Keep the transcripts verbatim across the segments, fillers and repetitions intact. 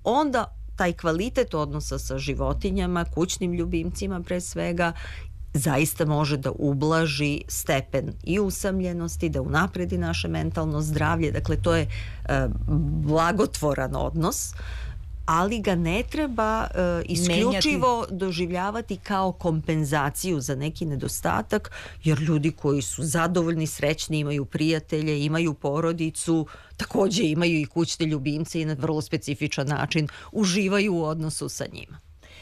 onda taj kvalitet odnosa sa životinjama, kućnim ljubimcima pre svega, zaista može da ublaži stepen i usamljenosti, da unapredi naše mentalno zdravlje. Dakle, to je e, blagotvoran odnos, ali ga ne treba e, isključivo menjati, doživljavati kao kompenzaciju za neki nedostatak, jer ljudi koji su zadovoljni, srećni, imaju prijatelje, imaju porodicu, takođe imaju i kućne ljubimce i na vrlo specifičan način uživaju u odnosu sa njima.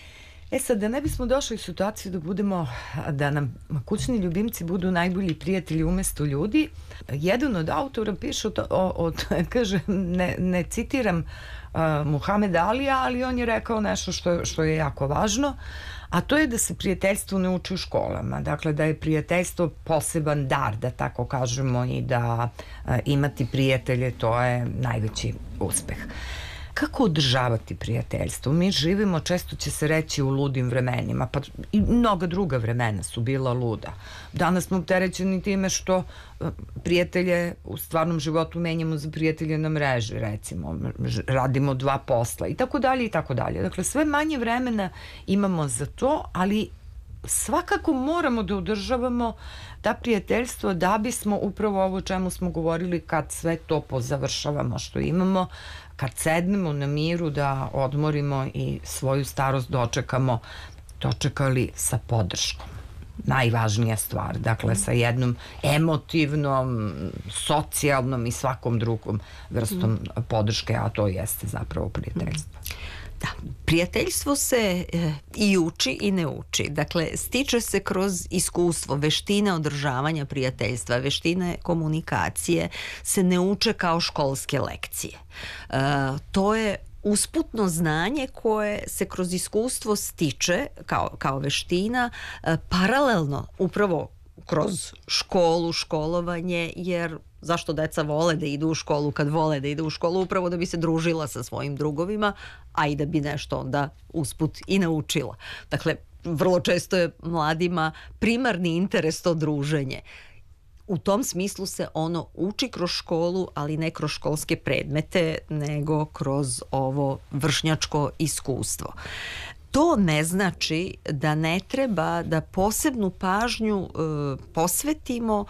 E sad, da ne bismo došli u situaciju da budemo, da nam kućni ljubimci budu najbolji prijatelji umesto ljudi, jedan od autora piše, o, o, kaže, ne, ne citiram uh, Muhameda Alija, ali on je rekao nešto što, što je jako važno, a to je da se prijateljstvo ne uči u školama. Dakle, da je prijateljstvo poseban dar, da tako kažemo, i da uh, imati prijatelje, to je najveći uspeh. Kako održavati prijateljstvo? Mi živimo, često će se reći, u ludim vremenima, pa i mnoga druga vremena su bila luda. Danas smo opterećeni time što prijatelje u stvarnom životu menjamo za prijatelje na mreži, recimo, radimo dva posla i tako dalje i tako dalje. Dakle, sve manje vremena imamo za to, ali svakako moramo da održavamo ta prijateljstva da bismo upravo ovo o čemu smo govorili, kad sve to pozavršavamo što imamo, kad sednemo na miru da odmorimo i svoju starost dočekamo, dočekali sa podrškom. Najvažnija stvar, dakle sa jednom emotivnom, socijalnom i svakom drugom vrstom podrške, a to jeste zapravo prijateljstvo. Da, prijateljstvo se e, i uči i ne uči. Dakle, stiče se kroz iskustvo, veštine održavanja prijateljstva, veštine komunikacije se ne uče kao školske lekcije. E, to je usputno znanje koje se kroz iskustvo stiče kao, kao veština e, paralelno upravo kroz školu, školovanje, jer zašto deca vole da idu u školu kad vole da idu u školu? Upravo da bi se družila sa svojim drugovima, a i da bi nešto onda usput i naučila. Dakle, vrlo često je mladima primarni interes to druženje. U tom smislu se ono uči kroz školu, ali ne kroz školske predmete, nego kroz ovo vršnjačko iskustvo. To ne znači da ne treba da posebnu pažnju e, posvetimo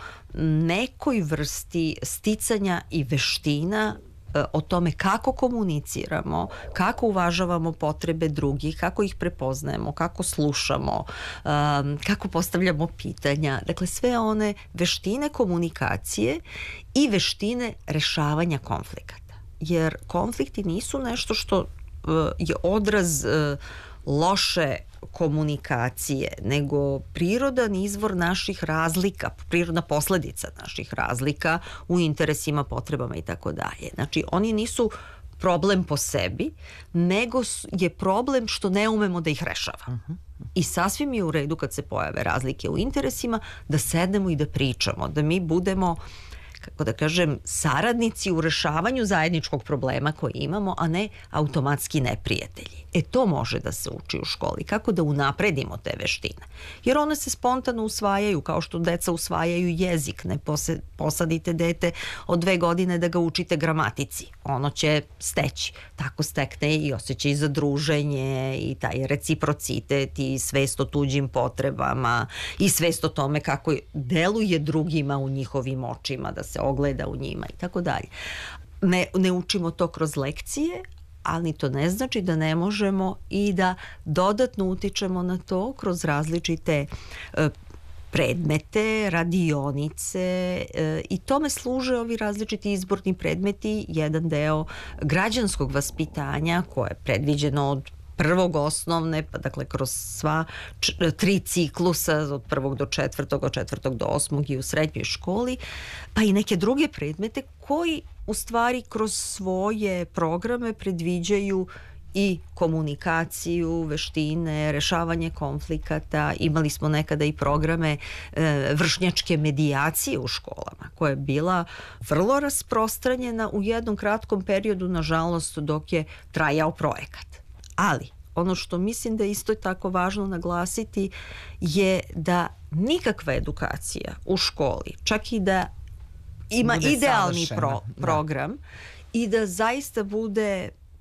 nekoj vrsti sticanja i veština e, o tome kako komuniciramo, kako uvažavamo potrebe drugih, kako ih prepoznajemo, kako slušamo, e, kako postavljamo pitanja. Dakle, sve one veštine komunikacije i veštine rešavanja konflikata. Jer konflikti nisu nešto što e, je odraz e, loše komunikacije, nego prirodan izvor naših razlika, prirodna posledica naših razlika u interesima, potrebama i tako dalje. Znači, oni nisu problem po sebi, nego je problem što ne umemo da ih rešavamo. I sasvim je u redu kad se pojave razlike u interesima da sednemo i da pričamo, da mi budemo, kako da kažem, saradnici u rešavanju zajedničkog problema koji imamo, a ne automatski neprijatelji. E to može da se uči u školi. Kako da unapredimo te veštine? Jer one se spontano usvajaju, kao što deca usvajaju jezik. Ne posadite dete od dve godine da ga učite gramatici. Ono će steći. Tako stekne i osjećaj za druženje i taj reciprocitet i svest o tuđim potrebama i svest o tome kako deluje drugima u njihovim očima, da se ogleda u njima i tako dalje. Ne, ne učimo to kroz lekcije, ali to ne znači da ne možemo i da dodatno utičemo na to kroz različite e, predmete, radionice e, i tome služe ovi različiti izborni predmeti, jedan deo građanskog vaspitanja koje je predviđeno od prvog osnovne, pa dakle kroz sva č- tri ciklusa od prvog do četvrtog, od četvrtog do osmog i u srednjoj školi, pa i neke druge predmete koji u stvari kroz svoje programe predviđaju i komunikaciju, veštine, rešavanje konflikata. Imali smo nekada i programe e, vršnjačke medijacije u školama, koja je bila vrlo rasprostranjena u jednom kratkom periodu, nažalost, dok je trajao projekat. Ali, ono što mislim da je isto tako važno naglasiti je da nikakva edukacija u školi, čak i da ima bude idealni pro, program, da. I da zaista bude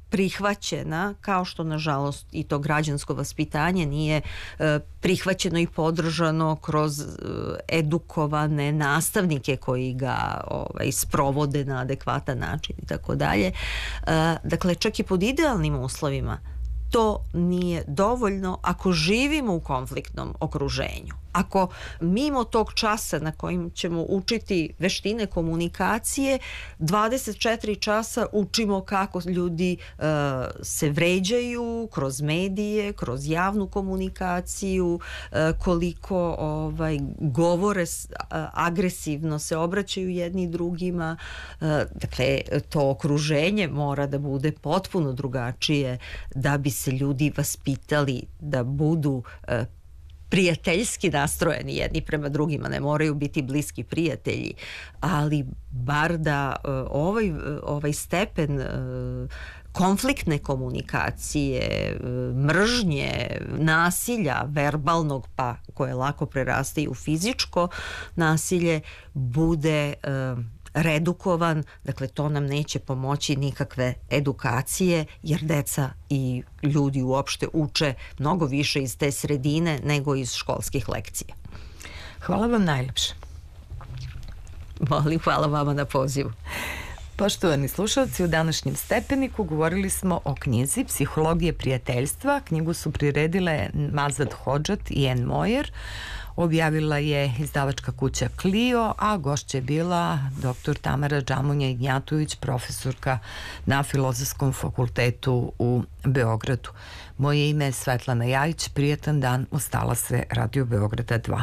prihvaćena, kao što nažalost i to građansko vaspitanje nije e, prihvaćeno i podržano kroz e, edukovane nastavnike koji ga ovaj, sprovode na adekvatan način i tako dalje. Dakle, čak i pod idealnim uslovima to nije dovoljno ako živimo u konfliktnom okruženju. Ako mimo tog časa na kojim ćemo učiti veštine komunikacije, dvadeset četiri časa učimo kako ljudi uh, se vređaju kroz medije, kroz javnu komunikaciju, uh, koliko ovaj, govore uh, agresivno se obraćaju jedni drugima. Uh, dakle, to okruženje mora da bude potpuno drugačije da bi se ljudi vaspitali da budu uh, prijateljski nastrojeni jedni prema drugima, ne moraju biti bliski prijatelji, ali bar da uh, ovaj, ovaj stepen uh, konfliktne komunikacije, uh, mržnje, nasilja, verbalnog, pa koje lako preraste i u fizičko nasilje, bude uh, redukovan. Dakle, to nam neće pomoći nikakve edukacije, jer deca i ljudi uopšte uče mnogo više iz te sredine nego iz školskih lekcija. Hvala vam najljepše. Molim, hvala vama na pozivu. Poštovani slušalci, u današnjem Stepeniku govorili smo o knjizi Psihologije prijateljstva. Knjigu su priredile Mazad Hodžat i Ann Moyer. Objavila je izdavačka kuća Clio, a gošća je bila doktor Tamara Džamunja-Ignjatović, profesorka na Filozofskom fakultetu u Beogradu. Moje ime je Svetlana Jajić. Prijatan dan, ostala se Radio Beograda dva.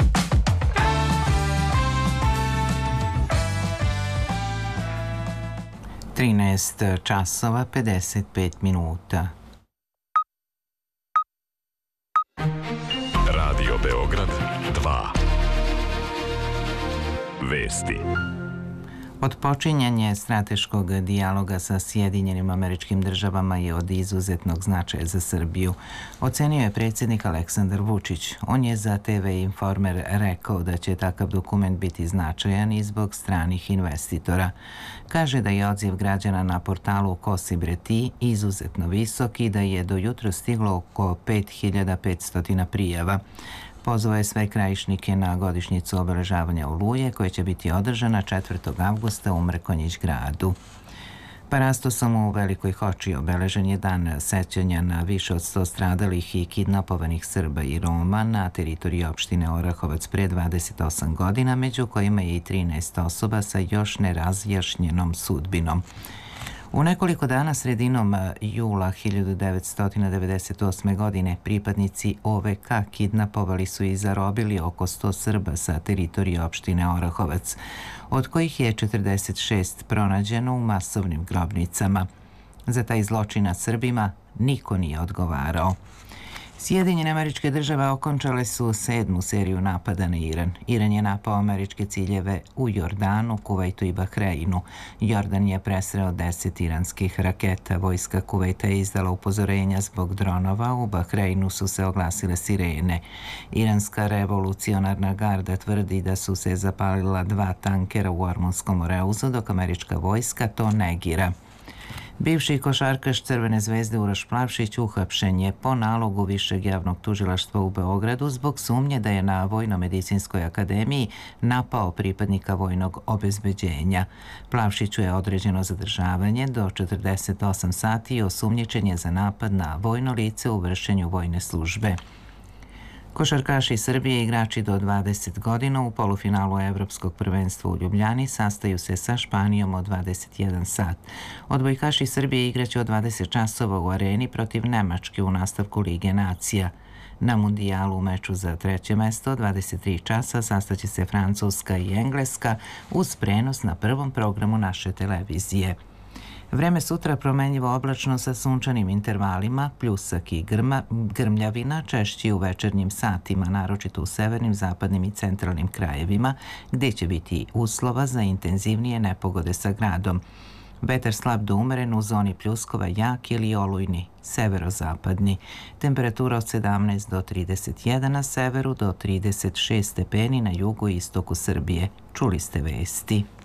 trinaest časova pedeset pet minuta. Radio Beograd dva. Vesti. Otpočinjanje strateškog dijaloga sa Sjedinjenim Američkim Državama je od izuzetnog značaja za Srbiju, ocenio je predsjednik Aleksandar Vučić. On je za te ve Informer rekao da će takav dokument biti značajan i zbog stranih investitora. Kaže da je odziv građana na portalu Kosi bre ti izuzetno visok i da je do jutra stiglo oko pet hiljada petsto prijava. Pozvao je sve krajišnike na godišnjicu obeležavanja Oluje, koja će biti održana četvrtog avgusta u Mrkonjić gradu. Parastosom u Velikoj Hoči obeležen je dan sećanja na više od sto stradalih i kidnapovanih Srba i Roma na teritoriji opštine Orahovac pre dvadeset osam godina, među kojima je i trinaest osoba sa još nerazjašnjenom sudbinom. U nekoliko dana sredinom jula hiljadu devetsto devedeset osme. godine pripadnici O V K kidnapovali su i zarobili oko sto Srba sa teritorije opštine Orahovac, od kojih je četrdeset šest pronađeno u masovnim grobnicama. Za taj zločin nad Srbima niko nije odgovarao. Sjedinjene Američke Države okončale su sedmu seriju napada na Iran. Iran je napao američke ciljeve u Jordanu, Kuvajtu i Bahreinu. Jordan je presreo deset iranskih raketa. Vojska Kuvajta je izdala upozorenja zbog dronova. U Bahreinu su se oglasile sirene. Iranska revolucionarna garda tvrdi da su se zapalila dva tankera u Ormunskom Moreuzu, dok američka vojska to negira. Bivši košarkaš Crvene zvezde Uroš Plavšić uhapšen je po nalogu Višeg javnog tužilaštva u Beogradu zbog sumnje da je na Vojno-medicinskoj akademiji napao pripadnika vojnog obezbeđenja. Plavšiću je određeno zadržavanje do četrdeset osam sati i osumnjičen je za napad na vojno lice u vršenju vojne službe. Košarkaši Srbije i igrači do dvadeset godina u polufinalu Evropskog prvenstva u Ljubljani sastaju se sa Španijom od dvadeset jedan sat. Odbojkaši Srbije igraće od dvadeset časova u Areni protiv Nemačke u nastavku Lige nacija. Na mundijalu u meču za treće mesto dvadeset tri časa sastaće se Francuska i Engleska uz prenos na prvom programu naše televizije. Vreme sutra promenljivo oblačno sa sunčanim intervalima, pljusak i grma, grmljavina, češći u večernjim satima, naročito u severnim, zapadnim i centralnim krajevima, gdje će biti uslova za intenzivnije nepogode sa gradom. Vetar slab do umeren, u zoni pljuskova jak ili olujni, severozapadni. Temperatura od sedamnaest do trideset jedan na severu, do trideset šest stepeni na jugu i istoku Srbije. Čuli ste vesti.